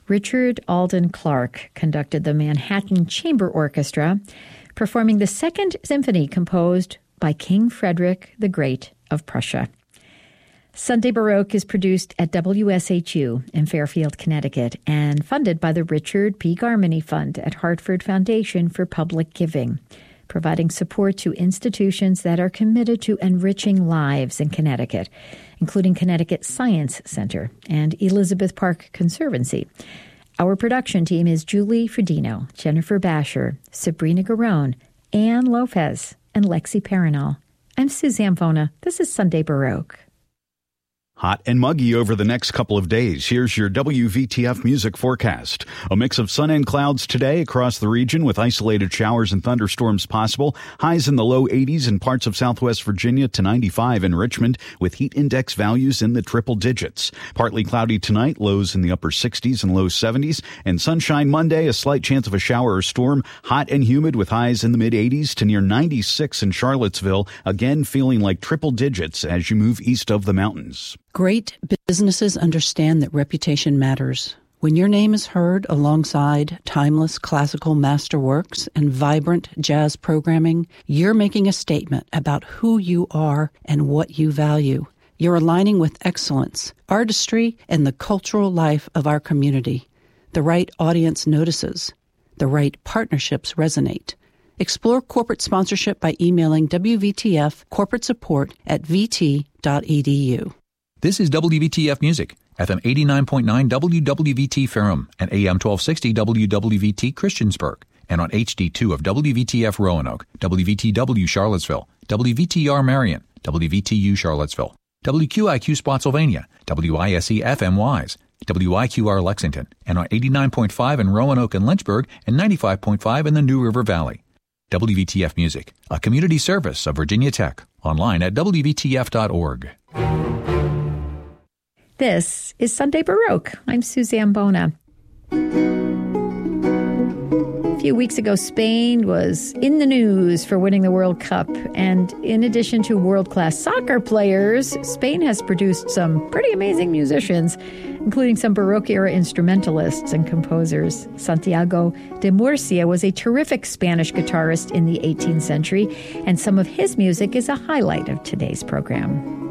Richard Alden Clark conducted the Manhattan Chamber Orchestra, performing the Second Symphony composed by King Frederick the Great of Prussia. Sunday Baroque is produced at WSHU in Fairfield, Connecticut, and funded by the Richard P. Garmany Fund at Hartford Foundation for Public Giving, providing support to institutions that are committed to enriching lives in Connecticut, including Connecticut Science Center and Elizabeth Park Conservancy. Our production team is Julie Fredino, Jennifer Basher, Sabrina Garone, Ann Lopez, and Lexi Paranol. I'm Suzanne Vona. This is Sunday Baroque. Hot and muggy over the next couple of days. Here's your WVTF music forecast. A mix of sun and clouds today across the region with isolated showers and thunderstorms possible. Highs in the low 80s in parts of Southwest Virginia to 95 in Richmond with heat index values in the triple digits. Partly cloudy tonight, lows in the upper 60s and low 70s. And sunshine Monday, a slight chance of a shower or storm. Hot and humid with highs in the mid 80s to near 96 in Charlottesville. Again, feeling like triple digits as you move east of the mountains. Great businesses understand that reputation matters. When your name is heard alongside timeless classical masterworks and vibrant jazz programming, you're making a statement about who you are and what you value. You're aligning with excellence, artistry, and the cultural life of our community. The right audience notices. The right partnerships resonate. Explore corporate sponsorship by emailing WVTF corporate support at vt.edu. This is WVTF Music, FM 89.9 WWVT Ferrum and AM 1260 WWVT Christiansburg, and on HD2 of WVTF Roanoke, WVTW Charlottesville, WVTR Marion, WVTU Charlottesville, WQIQ Spotsylvania, WISE FM Wise, WIQR Lexington, and on 89.5 in Roanoke and Lynchburg and 95.5 in the New River Valley. WVTF Music, a community service of Virginia Tech, online at WVTF.org. This is Sunday Baroque. I'm Suzanne Bona. A few weeks ago, Spain was in the news for winning the World Cup. And in addition to world-class soccer players, Spain has produced some pretty amazing musicians, including some Baroque-era instrumentalists and composers. Santiago de Murcia was a terrific Spanish guitarist in the 18th century, and some of his music is a highlight of today's program.